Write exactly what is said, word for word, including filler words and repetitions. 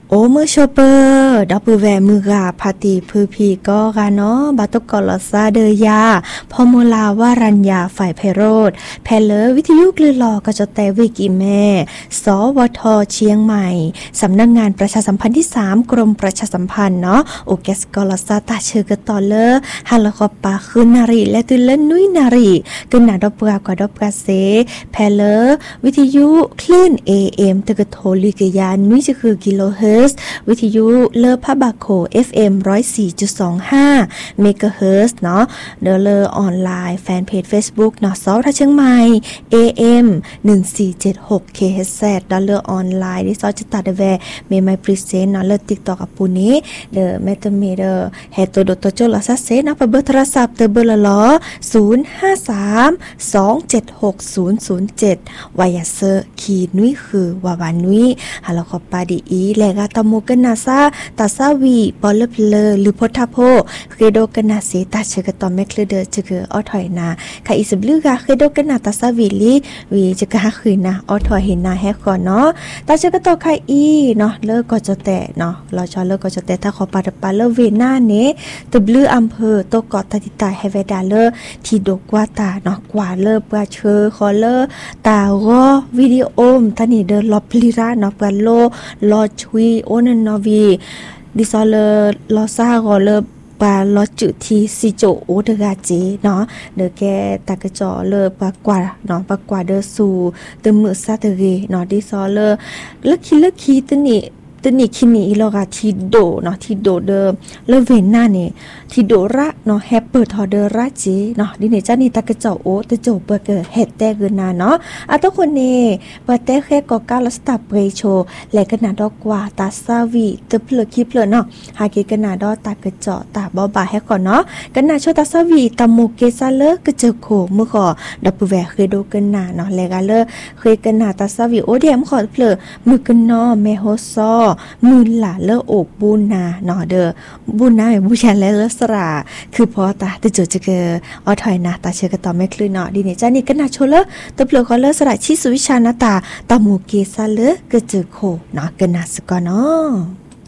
โอมือโชเปอร์ดับเบิลแวมือกาพาติพือพีก็กาเนาะบาตกอลซาเดยาพอมูลาวารัญญาฝ่ายไพโรธแพเลอวิทยุกลือลอก็จะแต่วิกิแม่สวทเชียงใหม่สำนักงานประชาสัมพันธ์ที่สามกรมประชาสัมพันธ์เนาะโอเกสกอลซาตาเชกตอเลอฮัลโลคอปาคืนนารีและตุเลนุยนารีกึนนาดปกากว่าดปกาเซแพเลอวิทยุคลื่น เอ เอ็ม ตะกะโทลิกยานนุยจะคือกิโลเฮิรตซ์วิทยุเลอพะบาโค เอฟ เอ็ม หนึ่งร้อยสี่จุดสองห้า เมกะเฮิรตซ์เนาะเดอเลอออนไลน์แฟนเพจ Facebook เนาะสทเชียงใหม่ เอ เอ็ม หนึ่งสี่เจ็ดหก เค เอช ซี ดอเลอออนไลน์ดิซอจิตาเดเวเมไมพรีเซนต์เนาะเลอ TikTok กับปูนี้เดอเมตเมเดอเฮโตโดโตโจลาซาเซเนาะเบอร์โทรศัพท์เตอเบอร์ละล้อศูนย์ ห้า สาม สอง เจ็ด หก ศูนย์ ศูนย์ เจ็ดวายาเซอร์คีนุยคือวาวานุยฮัลโหลขอปาดีอีแลกาตะโมกันนาซาตาซาวีปอลเพลหรือพทาโพเคโดกันนาเซตาเชกตอมแมคเลเดอเจกออถอยนาคาอิสบลือกาเคโดกันนาตาซาวีลีวีเจกะคืนนาออถอยเห็นนาแฮก่อนเนาะตาเชกตอคาอีเนาะเลิกก็จะแตะเนาะเราชอเลิกก็จะแตะถ้าขอปาดปาเลเวนาเนตบลืออำเภอโตกอตติตาเฮเวดาเลที่ดกว่าตาเนาะกว่าเลปว่าเชอขอเลตาวอวิดีโอมตานี่เดอลอพลิราเนาะปาโลลอชวีโอนนอวีดิซอเลลอซาก็เลปาลอจุทีซิโจโอเดกาจีเนาะเดแกตากระจอเลปากว่าเนาะปากว่าเดสูเตมือซาเตเรเนาะดิซอเลลักคิลักคิตนี่ตนี่คินี่อีลอกาทีโดเนาะทีโดเดเลเวนน่านี่ทีโดระเนาะแฮปเปิดทอเดระจีเนาะดิเนจ้านี่ตากระจอโอตะโจเปิดเกเฮ็ดแต่เกินนาเนาะอะตะคนนี่เปิดแต่แค่กอกาลสตาเปรโชและกนาดอกกว่าตาซาวีตะเพลคิเพลเนาะหาเกกนาดอตากระจอตาบ่บาให้ก่อนเนาะกนาโชตาซาวีตะโมเกซาเลกะเจโคมือขอดับแวเคยโดกันนาเนาะและกาเลเคยกนาตาซาวีโอเดียมขอเพลมือกันเนาะแมโฮซอมือหล่าเลอโอบบูนาเนาะเด้อบูนาแม่บูชาและเลสราคือพอตาตะโจจะเกออถอยนาตาเชกะตอแม่คลื่นเนาะดิเนี่ยจ้านี่ก็น่าโชเลตะเปลือกก็เลสระชิสุวิชานาตาตามูเกซาเลกะเจโคเนาะกะนาสกอเนาะ